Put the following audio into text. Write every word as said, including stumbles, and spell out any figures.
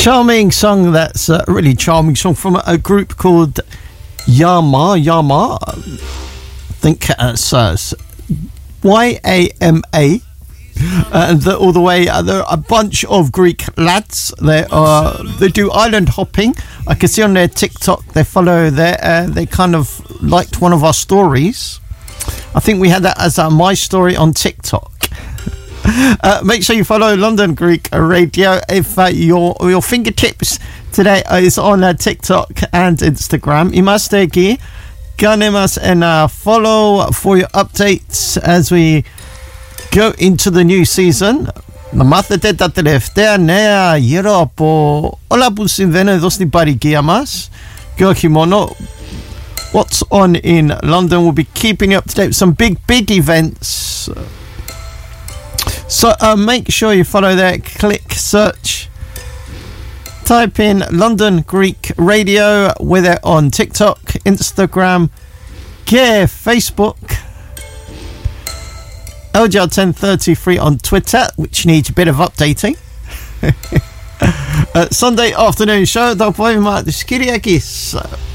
Charming song. That's a really charming song from a group called Yama. Yama. I think it's uh, Y A M A. Uh, the, all the way, uh, there are a bunch of Greek lads. They are they do island hopping. I can see on their TikTok. They follow their. Uh, they kind of liked one of our stories. I think we had that as uh, my story on TikTok. Uh, make sure you follow London Greek Radio. If uh, your your fingertips today is on uh, TikTok and Instagram, imasta εκεί. Κάνε μας ένα follow for your updates as we go into the new season. Να μάθετε τα τελευταία νέα γύρω από όλα που συμβαίνουν εδώ στην παροικία μας και όχι μόνο. What's on in London? We'll be keeping you up to date with some big, big events. So uh, make sure you follow there. Click search. Type in London Greek Radio. We're there on TikTok, Instagram, και Facebook. L G R ten thirty-three on Twitter, which needs a bit of updating. uh, Sunday afternoon show. Το απόγευμα της Κυριακής.